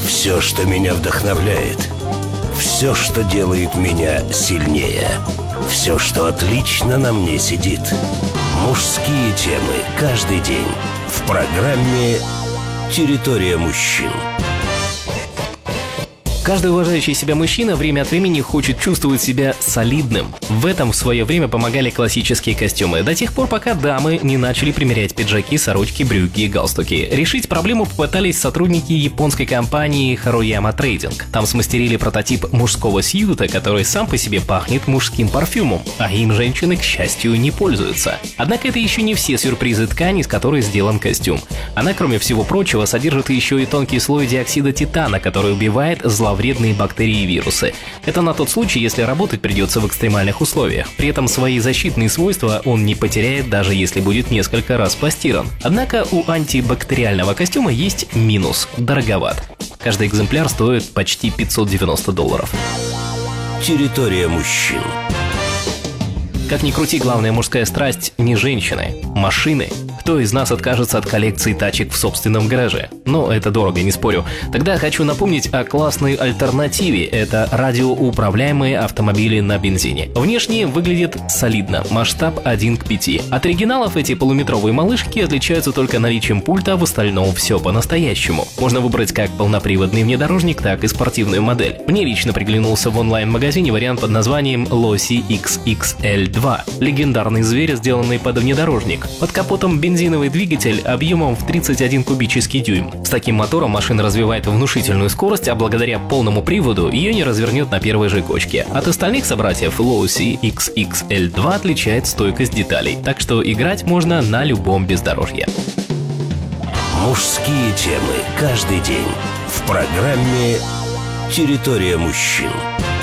Все, что меня вдохновляет. Все, что делает меня сильнее. Все, что отлично на мне сидит. Мужские темы каждый день в программе «Территория мужчин». Каждый уважающий себя мужчина время от времени хочет чувствовать себя солидным. В этом в свое время помогали классические костюмы, до тех пор, пока дамы не начали примерять пиджаки, сорочки, брюки и галстуки. Решить проблему попытались сотрудники японской компании Haruryama Trading. Там смастерили прототип мужского сьюта, который сам по себе пахнет мужским парфюмом, а им женщины, к счастью, не пользуются. Однако это еще не все сюрпризы ткани, из которой сделан костюм. Она, кроме всего прочего, содержит еще и тонкий слой диоксида титана, который убивает зловредные бактерии и вирусы. Это на тот случай, если работать придется в экстремальных условиях. При этом свои защитные свойства он не потеряет, даже если будет несколько раз постиран. Однако у антибактериального костюма есть минус – дороговат. Каждый экземпляр стоит почти $590. Территория мужчин. Как ни крути, главная мужская страсть не женщины, машины. Кто из нас откажется от коллекции тачек в собственном гараже? Но это дорого, не спорю. Тогда хочу напомнить о классной альтернативе. Это радиоуправляемые автомобили на бензине. Внешне выглядит солидно, масштаб 1:5. От оригиналов эти полуметровые малышки отличаются только наличием пульта, а в остальном все по-настоящему. Можно выбрать как полноприводный внедорожник, так и спортивную модель. Мне лично приглянулся в онлайн-магазине вариант под названием Losi XXL2. Легендарный зверь, сделанный под внедорожник. Под капотом бензиновый двигатель объемом в 31 кубический дюйм. С таким мотором машина развивает внушительную скорость, а благодаря полному приводу ее не развернет на первой же кочке. От остальных собратьев Losi XXL2 отличает стойкость деталей, так что играть можно на любом бездорожье. Мужские темы каждый день в программе «Территория мужчин».